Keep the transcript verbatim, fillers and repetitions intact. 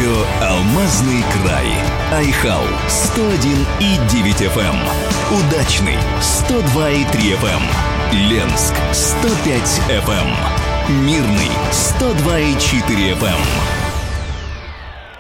Радио «Алмазный край». Айхал сто один и девять эф эм. Удачный сто два и три эф эм. Ленск сто пять эф эм. Мирный сто два и четыре эф эм.